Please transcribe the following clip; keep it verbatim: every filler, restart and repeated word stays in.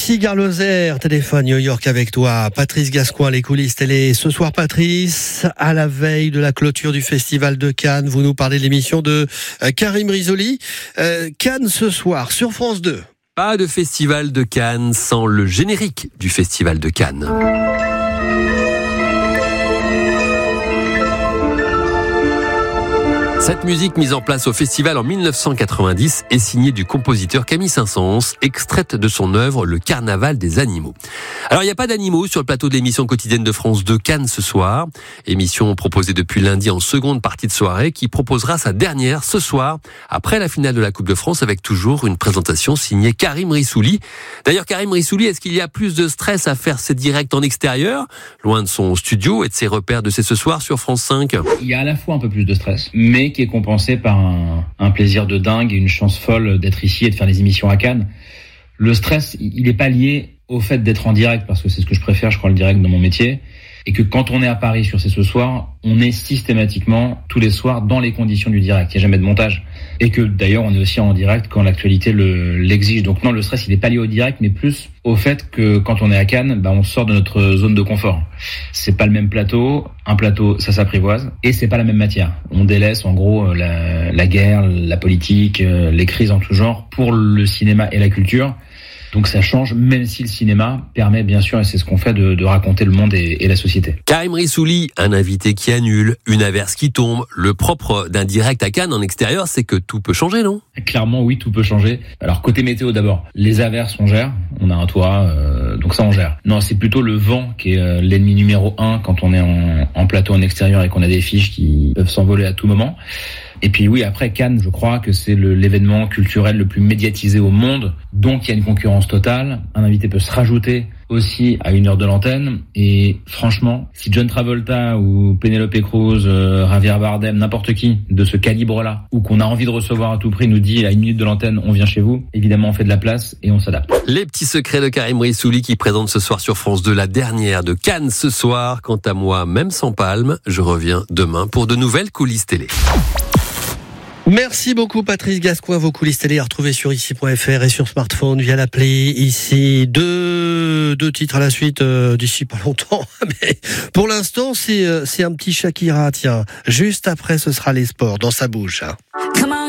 Ici Gare Lozère, téléphone New York avec toi. Patrice Gascoin, les coulisses télé. Ce soir, Patrice, à la veille de la clôture du Festival de Cannes, vous nous parlez de l'émission de Karim Risoli. Euh, Cannes ce soir, sur France deux. Pas de Festival de Cannes sans le générique du Festival de Cannes. Cette musique mise en place au festival en dix-neuf cent quatre-vingt-dix est signée du compositeur Camille Saint-Saëns, extraite de son œuvre Le Carnaval des animaux. Alors il n'y a pas d'animaux sur le plateau de l'émission quotidienne de France deux Cannes ce soir. Émission proposée depuis lundi en seconde partie de soirée qui proposera sa dernière ce soir après la finale de la Coupe de France avec toujours une présentation signée Karim Rissouli. D'ailleurs Karim Rissouli, est-ce qu'il y a plus de stress à faire ses directs en extérieur, loin de son studio et de ses repères de C'est ce soir sur France cinq? Il y a à la fois un peu plus de stress, mais qui est compensé par un, un plaisir de dingue et une chance folle d'être ici et de faire des émissions à Cannes. Le stress, il n'est pas lié au fait d'être en direct, parce que c'est ce que je préfère, je crois, le direct dans mon métier. Et que quand on est à Paris sur C'est ce soir, on est systématiquement, tous les soirs, dans les conditions du direct. Il n'y a jamais de montage. Et que d'ailleurs, on est aussi en direct quand l'actualité le, l'exige. Donc non, le stress, il n'est pas lié au direct, mais plus au fait que quand on est à Cannes, bah, on sort de notre zone de confort. C'est pas le même plateau. Un plateau, ça s'apprivoise. Et c'est pas la même matière. On délaisse, en gros, la, la guerre, la politique, les crises en tout genre pour le cinéma et la culture. Donc ça change, même si le cinéma permet bien sûr, et c'est ce qu'on fait, de, de raconter le monde et, et la société. Karim Rissouli, un invité qui annule, une averse qui tombe. Le propre d'un direct à Cannes en extérieur, c'est que tout peut changer, non ? Clairement, oui, tout peut changer. Alors côté météo d'abord, les averses on gère, on a un toit, euh, donc ça on gère. Non, c'est plutôt le vent qui est euh, l'ennemi numéro un quand on est en, en plateau en extérieur et qu'on a des fiches qui peuvent s'envoler à tout moment. Et puis oui, après Cannes, je crois que c'est le, l'événement culturel le plus médiatisé au monde, donc il y a une concurrence totale. Un invité peut se rajouter aussi à une heure de l'antenne. Et franchement, si John Travolta ou Penelope Cruz, euh, Javier Bardem, n'importe qui de ce calibre-là, ou qu'on a envie de recevoir à tout prix, nous dit à une minute de l'antenne, on vient chez vous, évidemment on fait de la place et on s'adapte. Les petits secrets de Karim Rissouli qui présente ce soir sur France deux la dernière de Cannes ce soir. Quant à moi, même sans palme, je reviens demain pour de nouvelles coulisses télé. Merci beaucoup Patrice Gascoin. Vos coulisses télé à retrouver sur ici point f r et sur smartphone via l'appli Ici. Deux, deux titres à la suite euh, d'ici pas longtemps. Mais pour l'instant, c'est, euh, c'est un petit Shakira. Tiens, juste après, ce sera les sports dans sa bouche. Hein.